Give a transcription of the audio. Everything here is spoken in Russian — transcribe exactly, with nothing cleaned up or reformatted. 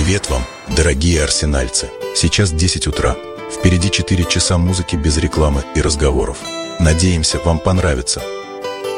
Привет вам, дорогие арсенальцы! Сейчас десять утра. Впереди четыре часа музыки без рекламы и разговоров. Надеемся, вам понравится.